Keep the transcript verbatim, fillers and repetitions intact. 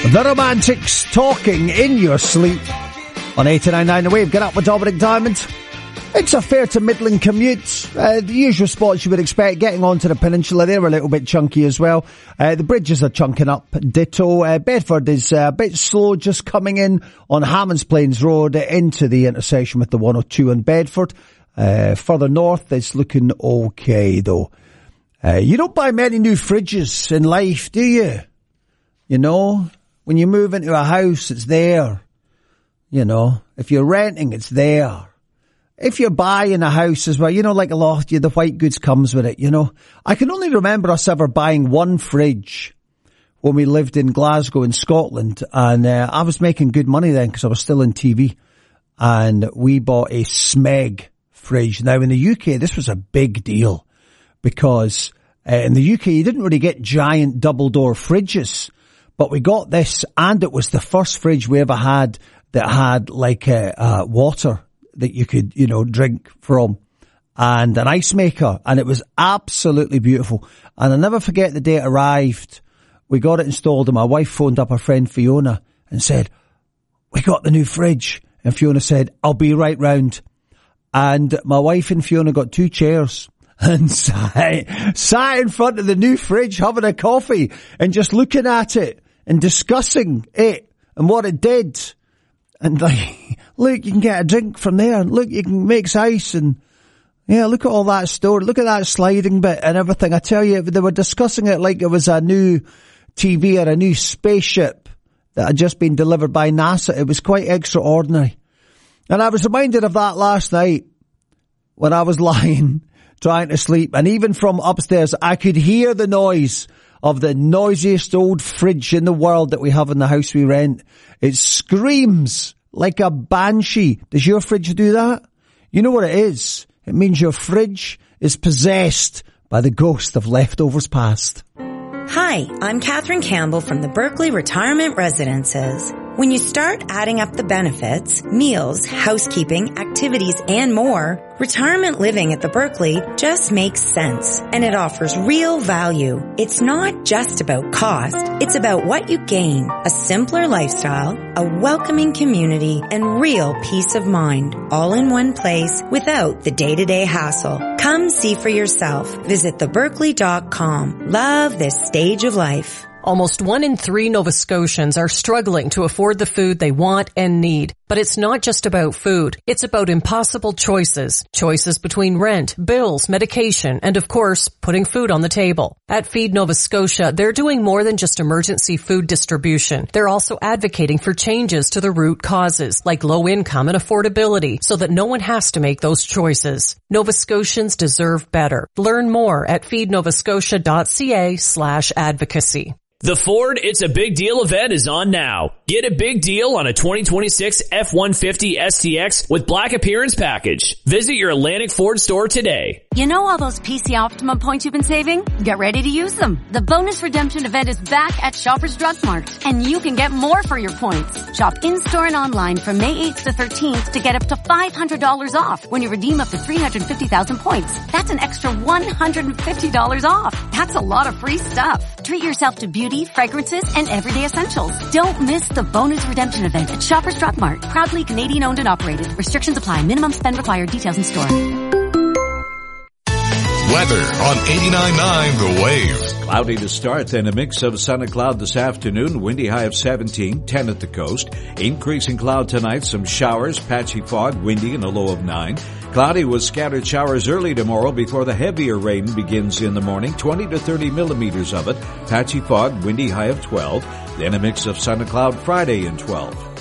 The Romantics, Talking in Your Sleep on eighty-nine point nine The Wave. Get up with Dominic Diamond. It's a fair to middling commute. Uh, the usual spots you would expect. Getting onto the peninsula, they're a little bit chunky as well. Uh, the bridges are chunking up. Ditto. Uh, Bedford is uh, a bit slow, just coming in on Hammonds Plains Road into the intersection with the one oh two in Bedford. Uh, further north, it's looking okay though. Uh, you don't buy many new fridges in life, do you? You know, when you move into a house, it's there. You know, if you're renting, it's there. If you're buying a house as well, you know, like a lot, the white goods comes with it, you know. I can only remember us ever buying one fridge when we lived in Glasgow in Scotland. And uh, I was making good money then because I was still in T V. And we bought a Smeg fridge. Now, in the U K, this was a big deal because uh, in the U K, you didn't really get giant double-door fridges. But we got this, and it was the first fridge we ever had that had like a, uh, water that you could, you know, drink from, and an ice maker, and it was absolutely beautiful. And I'll never forget the day it arrived. We got it installed, and my wife phoned up her friend Fiona and said, "We got the new fridge." And Fiona said, "I'll be right round." And my wife and Fiona got two chairs and sat, sat in front of the new fridge having a coffee and just looking at it and discussing it and what it did. And like, look, you can get a drink from there. And look, you can mix ice. And yeah, look at all that stored. Look at that sliding bit and everything. I tell you, they were discussing it like it was a new T V or a new spaceship that had just been delivered by NASA. It was quite extraordinary. And I was reminded of that last night when I was lying, trying to sleep. And even from upstairs, I could hear the noise of the noisiest old fridge in the world that we have in the house we rent. It screams like a banshee. Does your fridge do that? You know what it is? It means your fridge is possessed by the ghost of leftovers past. Hi, I'm Catherine Campbell from the Berkeley Retirement Residences. When you start adding up the benefits, meals, housekeeping, activities, and more, retirement living at the Berkeley just makes sense, and it offers real value. It's not just about cost, it's about what you gain: a simpler lifestyle, a welcoming community, and real peace of mind, all in one place without the day-to-day hassle. Come see for yourself. Visit the berkeley dot com. Love this stage of life. Almost one in three Nova Scotians are struggling to afford the food they want and need. But it's not just about food. It's about impossible choices. Choices between rent, bills, medication, and of course, putting food on the table. At Feed Nova Scotia, they're doing more than just emergency food distribution. They're also advocating for changes to the root causes, like low income and affordability, so that no one has to make those choices. Nova Scotians deserve better. Learn more at feednovascotia.ca slash advocacy. The Ford It's a Big Deal event is on now. Get a big deal on a twenty twenty-six F one fifty S T X with Black Appearance Package. Visit your Atlantic Ford store today. You know all those P C Optimum points you've been saving? Get ready to use them. The bonus redemption event is back at Shoppers Drug Mart, and you can get more for your points. Shop in-store and online from May eighth to thirteenth to get up to five hundred dollars off when you redeem up to three hundred fifty thousand points. That's an extra one hundred fifty dollars off. That's a lot of free stuff. Treat yourself to beauty, fragrances, and everyday essentials. Don't miss the bonus redemption event at Shoppers Drug Mart. Proudly Canadian owned and operated. Restrictions apply. Minimum spend required. Details in store. Weather on eighty-nine point nine The Wave. Cloudy to start, then a mix of sun and cloud this afternoon. Windy high of seventeen, ten at the coast. Increasing cloud tonight, some showers, patchy fog, windy and a low of nine. Cloudy with scattered showers early tomorrow before the heavier rain begins in the morning, twenty to thirty millimeters of it. Patchy fog, windy high of twelve. Then a mix of sun and cloud Friday and twelve.